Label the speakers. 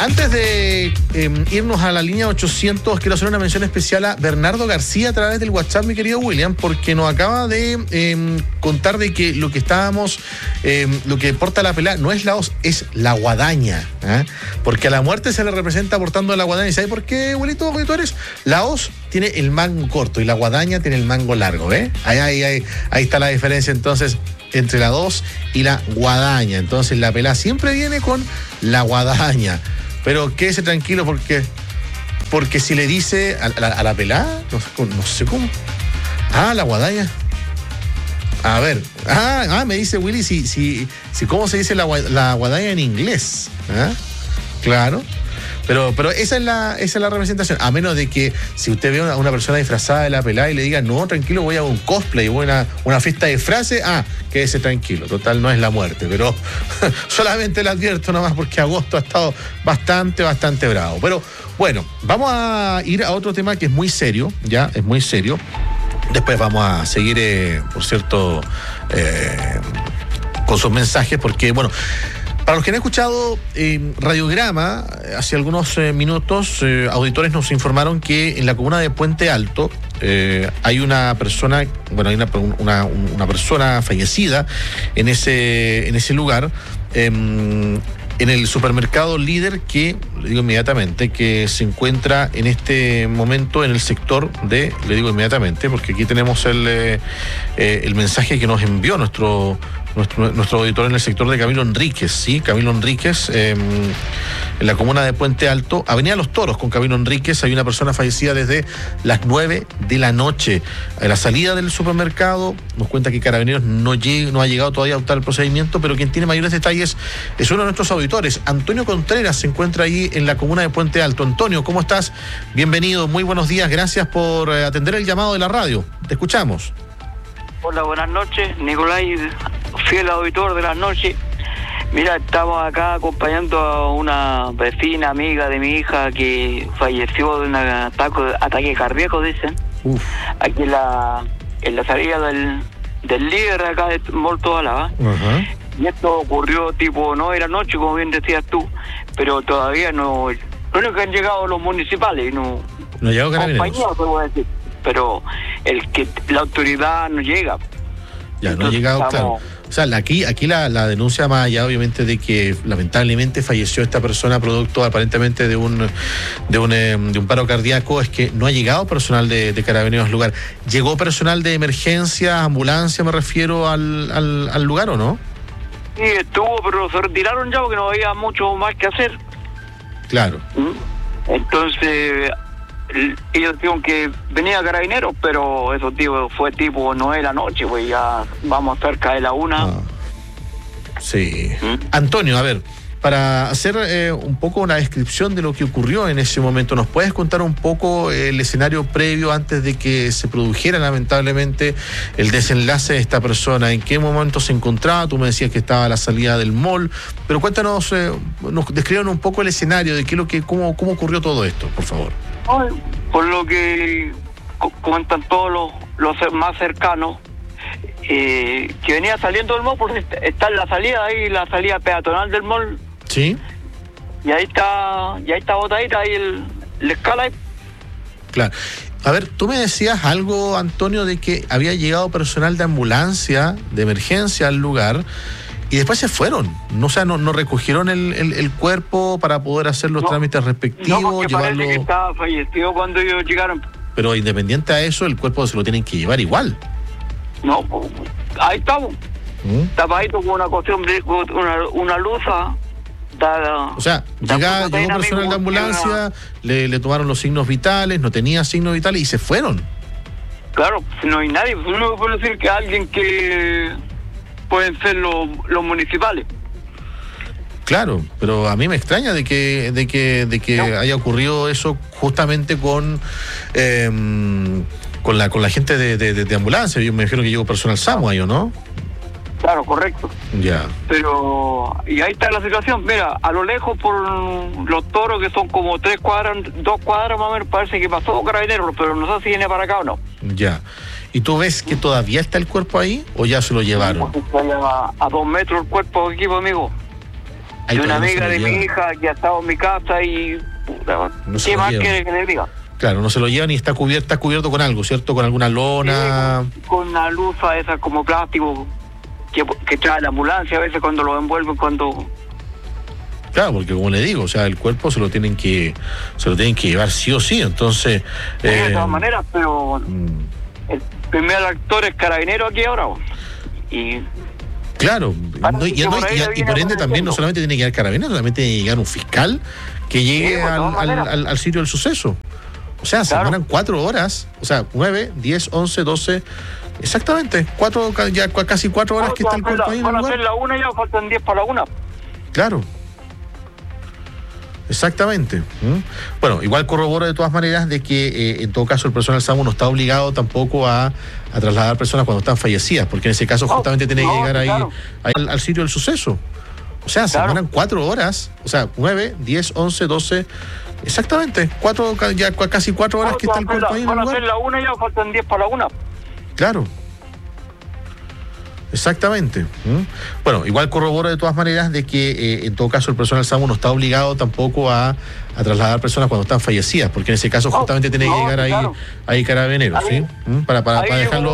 Speaker 1: antes de irnos a la línea 800, quiero hacer una mención especial a Bernardo García a través del WhatsApp, mi querido William, porque nos acaba de contar de que lo que estábamos, lo que porta la pelá no es la hoz, es la guadaña, porque a la muerte se le representa portando la guadaña. ¿Y sabes por qué, abuelito, auditores? La hoz tiene el mango corto y la guadaña tiene el mango largo, ahí está la diferencia entonces entre la 2 y la guadaña. Entonces la pelá siempre viene con la guadaña. Pero quédese tranquilo porque si le dice a la pelá, no sé cómo. La guadaña. A ver. Me dice Willy si cómo se dice la guadaña en inglés. Claro. Pero esa es la representación. A menos de que si usted ve a una persona disfrazada de la pelada y le diga, no, tranquilo, voy a un cosplay, voy a una fiesta de disfraces, quédese tranquilo. Total, no es la muerte. Pero solamente le advierto nomás porque agosto ha estado bastante bravo. Pero bueno, vamos a ir a otro tema que es muy serio, ya, es muy serio. Después vamos a seguir, por cierto, con sus mensajes, porque, bueno, para los que han escuchado Radiograma, hace algunos minutos, auditores nos informaron que en la comuna de Puente Alto hay una persona, hay una persona fallecida en ese lugar, en el supermercado Líder, que, le digo inmediatamente, que se encuentra en este momento en el sector de, le digo inmediatamente, porque aquí tenemos el mensaje que nos envió nuestro auditor en el sector de Camilo Enríquez, ¿sí? Camilo Enríquez, en la comuna de Puente Alto, Avenida Los Toros con Camilo Enríquez, hay una persona fallecida desde las 9 de la noche. A la salida del supermercado nos cuenta que Carabineros no ha llegado todavía a adoptar el procedimiento, pero quien tiene mayores detalles es uno de nuestros auditores. Antonio Contreras se encuentra ahí en la comuna de Puente Alto. Antonio, ¿cómo estás? Bienvenido, muy buenos días, gracias por atender el llamado de la radio. Te escuchamos.
Speaker 2: Hola, buenas noches, Nicolai, fiel auditor de las noches. Mira, estamos acá acompañando a una vecina, amiga de mi hija que falleció de un ataque cardíaco, dicen. Aquí en la salida del Líder acá de Molto Álava. Y esto ocurrió no era noche, como bien decías tú, pero todavía no es que han llegado los municipales, no
Speaker 1: llegó Carabineros.
Speaker 2: Compañía, te voy a decir. Pero la autoridad no llega.
Speaker 1: Ya, no ha llegado, claro. O sea, aquí la denuncia, más allá obviamente de que lamentablemente falleció esta persona producto aparentemente de un paro cardíaco, es que no ha llegado personal de Carabineros al lugar. ¿Llegó personal de emergencia, ambulancia, me refiero, al lugar, o no?
Speaker 2: Sí, estuvo, pero se retiraron ya porque no había mucho más que hacer.
Speaker 1: Claro.
Speaker 2: Entonces, ellos dijeron que venía Carabineros, pero eso fue 9 de la noche, pues ya vamos cerca de la 1.
Speaker 1: Sí. Antonio, a ver, para hacer un poco una descripción de lo que ocurrió en ese momento, ¿nos puedes contar un poco el escenario previo antes de que se produjera lamentablemente el desenlace de esta persona? ¿En qué momento se encontraba? Tú me decías que estaba a la salida del mall, pero cuéntanos, nos describan un poco el escenario de cómo ocurrió todo esto, por favor.
Speaker 2: Por lo que cuentan todos los más cercanos, que venía saliendo del mall, porque está en la salida peatonal del mall.
Speaker 1: Sí.
Speaker 2: Y ahí está botadita, ahí la escala.
Speaker 1: Claro. A ver, tú me decías algo, Antonio, de que había llegado personal de ambulancia, de emergencia al lugar, y después se fueron. No recogieron el cuerpo para poder hacer los trámites respectivos,
Speaker 2: porque
Speaker 1: llevarlo.
Speaker 2: Parece que estaba fallecido cuando ellos llegaron.
Speaker 1: Pero independiente a eso, el cuerpo se lo tienen que llevar igual.
Speaker 2: No, ahí estamos. Tapadito con una cuestión, una luz.
Speaker 1: O sea, llegó personal de ambulancia, le tomaron los signos vitales, no tenía signos vitales y se fueron.
Speaker 2: Claro, no hay nadie. Uno puede decir que alguien que pueden ser los municipales.
Speaker 1: Claro, pero a mí me extraña de que haya ocurrido eso justamente con la gente de ambulancia. Yo me imagino que llegó personal SAMU ahí, ¿o no?
Speaker 2: Claro, correcto.
Speaker 1: Ya.
Speaker 2: Pero, y ahí está la situación. Mira, a lo lejos por los toros, que son como 2 cuadras más o menos, parece que pasó Carabineros, pero no sé si viene para acá o no.
Speaker 1: Ya. ¿Y tú ves que todavía está el cuerpo ahí o ya se lo llevaron?
Speaker 2: A 2 metros el cuerpo aquí, amigo.
Speaker 1: Ahí
Speaker 2: de una
Speaker 1: todavía no
Speaker 2: amiga
Speaker 1: se
Speaker 2: de
Speaker 1: lo
Speaker 2: mi
Speaker 1: llevan.
Speaker 2: hija que ha estado en mi casa y puta,
Speaker 1: No se
Speaker 2: ¿qué
Speaker 1: lo
Speaker 2: más
Speaker 1: llevan.
Speaker 2: quiere que le diga?
Speaker 1: Claro, no se lo llevan y está cubierto con algo, ¿cierto? Con alguna lona.
Speaker 2: Con una lufa esa como plástico que trae la ambulancia a veces cuando lo envuelven, cuando...
Speaker 1: Claro, porque como le digo, o sea, el cuerpo se lo tienen que llevar sí o sí, entonces...
Speaker 2: de todas maneras, pero el primer actor es carabinero aquí ahora. Y
Speaker 1: claro,
Speaker 2: Parece que por ahí le
Speaker 1: y
Speaker 2: viene
Speaker 1: por ende también no
Speaker 2: apareciendo.
Speaker 1: solamente tiene que llegar carabinero, también tiene que llegar un fiscal que llegue
Speaker 2: Sí, de todas maneras.
Speaker 1: al sitio del suceso. O sea, se
Speaker 2: Claro.
Speaker 1: demoran 4 horas, o sea, 9, 10, 11, 12, exactamente, casi 4 horas que está el cuerpo ahí en el
Speaker 2: Van a
Speaker 1: lugar.
Speaker 2: hacer la 1 ya, faltan 10 para la 1.
Speaker 1: Claro. Exactamente. Bueno, igual corroboro de todas maneras de que en todo caso el personal SAMU no está obligado tampoco a trasladar personas cuando están fallecidas, porque en ese caso justamente tiene que llegar ahí,
Speaker 2: claro.
Speaker 1: ahí al sitio del suceso. O sea, se
Speaker 2: Claro.
Speaker 1: demoran 4 horas, o sea, 9, 10, 11, 12, exactamente, casi 4 horas que está el cuerpo ahí en el
Speaker 2: Van a
Speaker 1: lugar.
Speaker 2: hacer la 1 ya, faltan 10 para la 1.
Speaker 1: Claro. Exactamente. Bueno, igual corroboro de todas maneras de que en todo caso el personal SAMU no está obligado tampoco a trasladar personas cuando están fallecidas, porque en ese caso justamente tiene que llegar ahí,
Speaker 2: claro.
Speaker 1: ahí carabineros,
Speaker 2: Ahí-
Speaker 1: ¿sí? Para
Speaker 2: ahí
Speaker 1: dejarlo